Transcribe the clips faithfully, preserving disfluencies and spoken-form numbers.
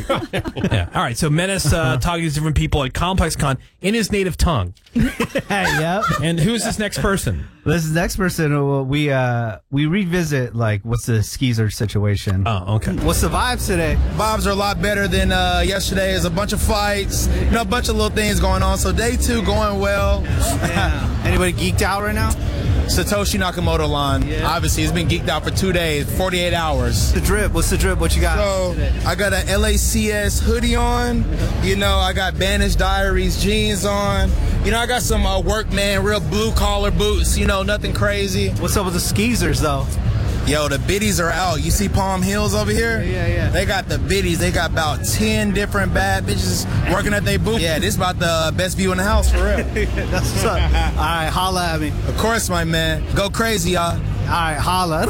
Yeah. All right. So Menace uh, talking to different people at Complex Con in his native tongue. Yep. And who's this next person? This is the next person. uh, We uh we revisit like what's the Skeezer situation. Oh, okay. What's the vibes today? Vibes are a lot better than uh, yesterday. There's a bunch of fights, you know, a bunch of little things going on. So day two going well. Yeah. Anybody geeked out right now? Satoshi Nakamoto line. Yeah. Obviously, he's been geeked out for two days, forty-eight hours. The drip. What's the drip? What you got? So I got an L A C S hoodie on. You know, I got Banished Diaries jeans on. You know, I got some uh, workman, real blue collar boots. You know, nothing crazy. What's up with the Skeezers though? Yo, the biddies are out. You see Palm Hills over here? Yeah, yeah. They got the biddies. They got about ten different bad bitches working at their booth. Yeah, this is about the best view in the house, for real. That's what's up. All right, holla at me. Of course, my man. Go crazy, y'all. All right, holla.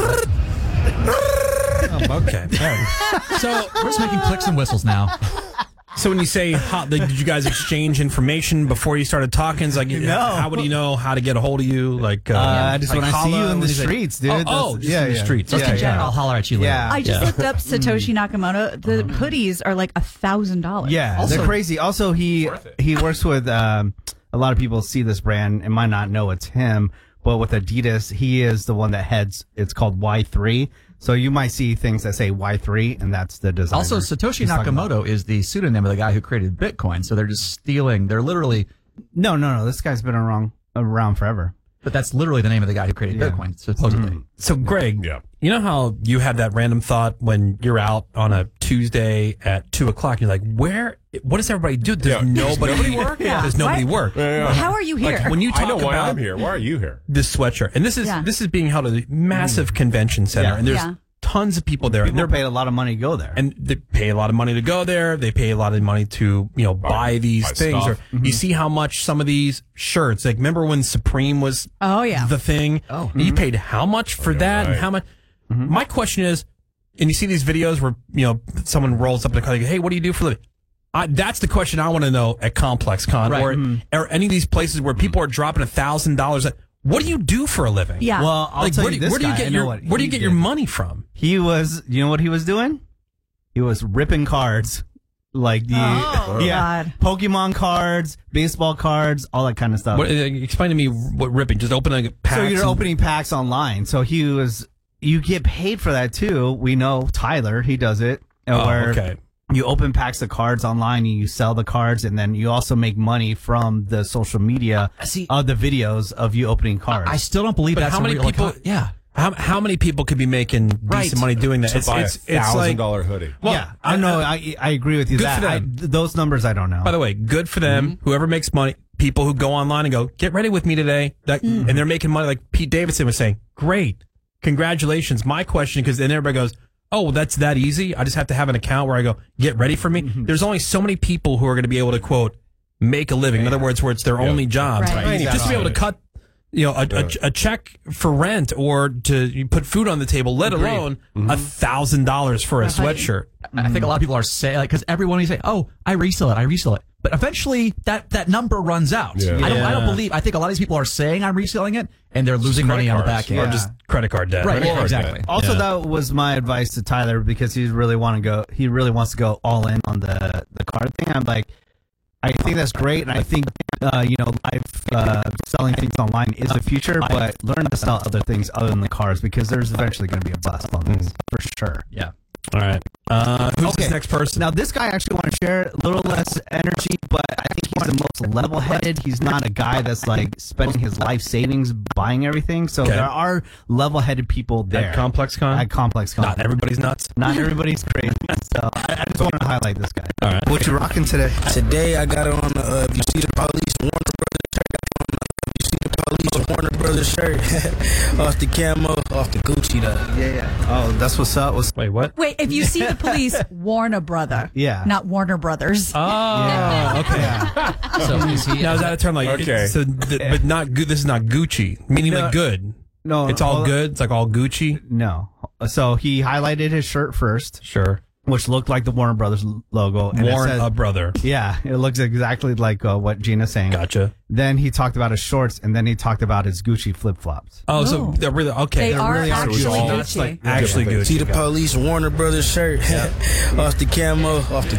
Oh, okay. All right. So We're just making clicks and whistles now. So when you say, how, did you guys exchange information before you started talking? It's like, No. how would he know how to get a hold of you? Like, uh, Uh, I just like want to see you holla? in the What do say? streets, dude. Oh, That's- oh, just in the streets. Just Okay, in general, yeah. I'll holler at you later. Yeah. I just Yeah. looked up Satoshi Nakamoto. The hoodies are like a thousand dollars. Yeah, Also- they're crazy. Also, he he works with um, a lot of people see this brand and might not know it's him, but with Adidas, he is the one that heads. It's called Y three. So you might see things that say Y three, and that's the designer. Also, Satoshi he's talking about. Nakamoto is the pseudonym of the guy who created Bitcoin. So they're just stealing. They're literally, No, no, no. This guy's been around around forever. but that's literally the name of the guy who created Yeah. Bitcoin, supposedly. So, Greg, you know how you have that random thought when you're out on a Tuesday at two o'clock? You're like, where? What does everybody do? Does Yeah. Does nobody, nobody work? Yeah. Does nobody Why- work? How are you here? Like, when you talk I know why about I'm here. Why are you here? this sweatshirt, and this is Yeah. this is being held at a massive convention center, Yeah. and there's Yeah. tons of people there. and People they're paid a lot of money to go there. and they pay a lot of money to go there. They pay a lot of money to, you know, buy these buy things. stuff. Or you see how much some of these shirts, like, remember when Supreme was Oh, yeah. the thing? Oh. You paid how much for that and right. how much? My question is, and you see these videos where, you know, someone rolls up in the car, like, hey, what do you do for a living? I, that's the question I want to know at Complex Con Right. or, or any of these places where people are dropping a thousand dollars. What do you do for a living? Yeah. Well, I'll Like, tell where, you do, this where do you guy, get I know your what where do you he get your did. money from? He was, you know what he was doing? He was ripping cards. Like the, Oh, yeah, God. Pokemon cards, baseball cards, all that kind of stuff. What, uh, explain to me what ripping. Just opening a pack. So you're opening packs online. So he was, you get paid for that too. We know Tyler, he does it. uh, Oh, where okay. you open packs of cards online and you sell the cards, and then you also make money from the social media See- of the videos of you opening cards. I still don't believe But that's how a many real people? account- Yeah. How how many people could be making decent Right. money doing that? To It's buy it's a it's thousand like. dollar hoodie. Well, yeah, I know. I I agree with you. Good That for I, them. th- those numbers I don't know. By the way, good for them. Whoever makes money, people who go online and go, get ready with me today, that, and they're making money. Like Pete Davidson was saying, great, congratulations. My question, because then everybody goes, oh, well, that's that easy. I just have to have an account where I go, get ready for me. There's only so many people who are going to be able to quote make a living. In other words, where it's their only job. Right. Right. Just to be able to cut. You know, a, a, a check for rent or to put food on the table, let alone a thousand dollars for a sweatshirt. I think a lot of people are saying, like, because everyone you say, "Oh, I resell it, I resell it," but eventually that that number runs out. Yeah. I don't, I don't Yeah. believe. I think a lot of these people are saying I'm reselling it, and they're losing money on the cards. back end. Or just credit card debt. Right, Credit card exactly. debt. Also, Yeah. that was my advice to Tyler because he really want to go. He really wants to go all in on the the card thing. I'm like, I think that's great, and I think uh, you know, live uh, selling things online is the future. But learn to sell other things other than the cars because there's eventually going to be a bust on this for sure. Yeah. All right. Uh, who's Okay. this next person? Now, this guy I actually want to share a little less energy, but I think he's the most level-headed. He's not a guy that's like spending his life savings buying everything. So Okay. there are level-headed people there At Complex Con? At Complex Con. Not everybody's nuts. Not everybody's crazy. So I, I just want to highlight this guy. All right. What you rocking today? Today I got on the, uh, if you see the police Warner Brothers shirt, I got on the, if you see the police Warner Brothers shirt, off the camo, off the Gucci though. Yeah, yeah. Oh, that's what's up. What's Wait, what? Wait, if you see the police, Warner Brother. Yeah. Not Warner Brothers. Oh, okay. So is he? Now is that a term like? Okay. So, th- but not good. This is not Gucci. Meaning No. like good. no? It's all hold- good. It's like all Gucci. No. So he highlighted his shirt first, Sure. which looked like the Warner Brothers logo. And it Warren said- a brother. Yeah, it looks exactly like uh, what Gina's saying. Gotcha. Then he talked about his shorts, and then he talked about his Gucci flip flops. Oh, so Oh. they're really okay. They They're are really actually Gucci. Gucci. That's like actually Gucci. See the police Warner Brothers shirt, off the camo, off the